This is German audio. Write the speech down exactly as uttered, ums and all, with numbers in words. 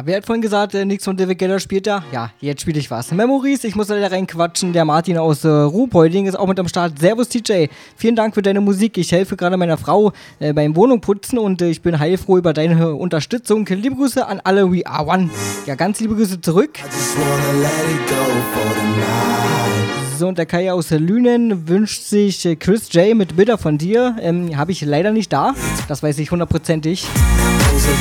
wer hat vorhin gesagt, äh, nichts von David Guetta spielt da? Ja, jetzt spiele ich was. Memories, ich muss leider reinquatschen. Der Martin aus äh, Ruhpolding ist auch mit am Start. Servus T J, vielen Dank für deine Musik. Ich helfe gerade meiner Frau äh, beim Wohnungputzen und äh, ich bin heilfroh über deine Unterstützung. Liebe Grüße an alle We Are One. Ja, ganz liebe Grüße zurück. So, und der Kai aus Lünen wünscht sich äh, Chris J mit Bilder von dir. Ähm, habe ich leider nicht da. Das weiß ich hundertprozentig.